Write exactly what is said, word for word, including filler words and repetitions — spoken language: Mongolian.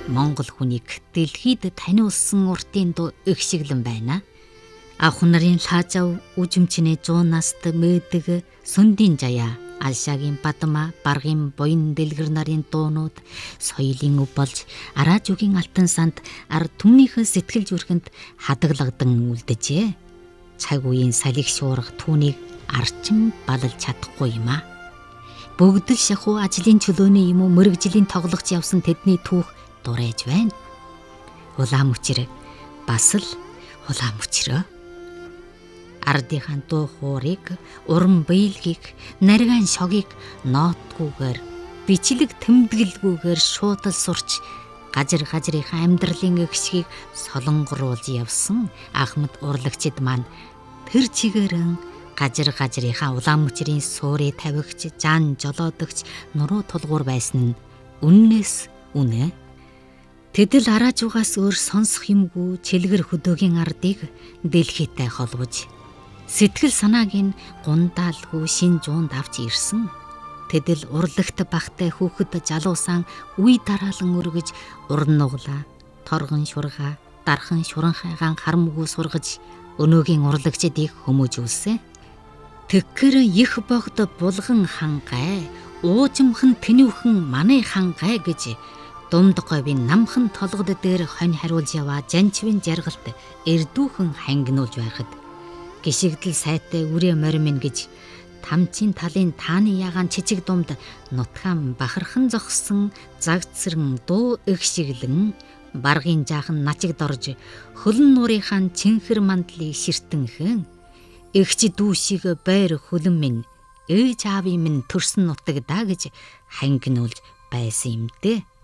Монгол хүнийг дэлхийд таниулсан уртын дуу ихшиглэн байна. Ахын нарын лаажав үжимчнээ жуунаас мээдэг сүндийн жаяа, алшаагийн бадма, баргын буян дэлгэр нарын дуунууд соёлын өв болж араажуугийн алтан санд ард түмнийхэн сэтгэл зүрхэнд хадаглагдан үлдэжээ. Цаг үеийн салхи шуурга түүнийг арчин балалж чадахгүй юм а. Бүгд л шахуу ажлын чөлөөний юм уу мөрөгжлийн тоглогч явсан тэдний түүх дурайж байна. Улаан мөчрө бас л улаан мөчрөө. Ардынхаа дуу хуурыг, уран биелгийг, нарийн шогийг ноотгүйгээр, бичлэг тэмдэглэгүйгээр шуудал сурч гажир гажрынхаа амьдралын өгшгийг солонгоруулж явсан Ахмад урлагчид маань тэр чигээрэн гажир гажрынхаа улаан мөчрийн суурийг тавигч, жан жолоодогч нуруу тулгуур байсан нь үннээс үнэ. Тэдэл араажуугаас өөр сонсох юмгүй чилгэр хөдөөгийн ардыг дэлхийтэй холбож сэтгэл санааг нь гундаалгүй шин жуунд авч ирсэн. Тэдэл урлагт багтай хүүхэд жалуусан үе дараалан өргөж уран нуглаа, торгон шургаа, дархан шуранхайгаан харамгүй сургаж өнөөгийн урлагчдыг хүмүүжүүлсэн. Тэкэр их богд булган хангай, уужимхан тэнүүхэн манай хангай гэж Думд говийн намхан толгод дээр хонь хариулж яваа жанчвын жаргалт эрдүүхэн хангинуулж байхад гişигдэл сайтай үрээ морь минь гэж тамчин талын тааны ягаан чичиг думд нутгаан бахархан зогссон загцран дуу ихшиглэн баргын жаахан начигд орж хөлн нуурынхаа чинхэр мандлыг ширтэнхэн эгч дүүшиг байр хөлн минь ээж аавын минь төрсөн нутагдаа гэж хангинуулж байсан юм дээ.